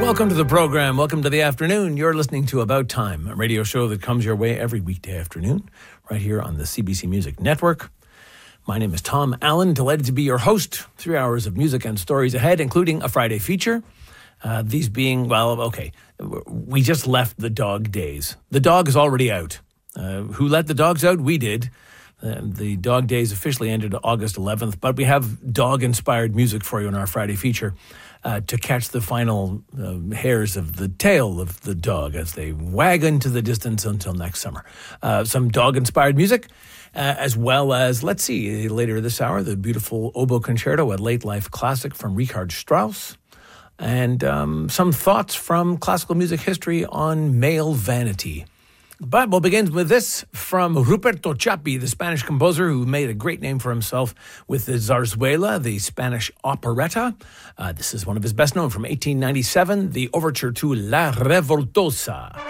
Welcome to the program. Welcome to the afternoon. You're listening to About Time, a radio show that comes your way every weekday afternoon, right here on the CBC Music Network. My name is Tom Allen, delighted to be your host. 3 hours of music and stories ahead, including a Friday feature. These being, we just left the dog days. The dog is already out. Who let the dogs out? We did. The dog days officially ended August 11th, but we have dog-inspired music for you in our Friday feature to catch the final hairs of the tail of the dog as they wag into the distance until next summer. Some dog-inspired music, as well as, let's see, later this hour, the beautiful Oboe Concerto, a late life classic from Richard Strauss, and some thoughts from classical music history on male vanity. But we'll begin with this from Ruperto Chapi, the Spanish composer who made a great name for himself with the zarzuela, the Spanish operetta. This is one of his best known from 1897, the overture to La Revoltosa.